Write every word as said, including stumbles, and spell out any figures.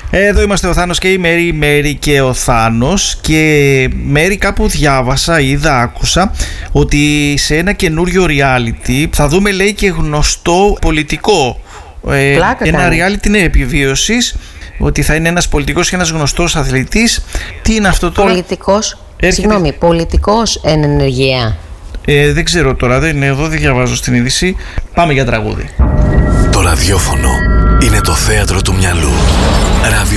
Εδώ είμαστε ο Θάνος και η Μέρη, η Μέρη και ο Θάνος. Και Μέρη, κάπου διάβασα, είδα, άκουσα ότι σε ένα καινούριο reality θα δούμε, λέει, και γνωστό πολιτικό. Ε, ένα κάνει. reality, ναι, επιβίωσης, ότι θα είναι ένας πολιτικός και ένας γνωστός αθλητής. Τι είναι αυτό τώρα? Πολιτικός, Έρχεται... συγγνώμη, πολιτικός εν ενεργεία. Ε, δεν ξέρω τώρα, δεν είναι εδώ, δεν διαβάζω στην είδηση. Πάμε για τραγούδι. Το ραδιόφωνο είναι το θέατρο του μυαλού.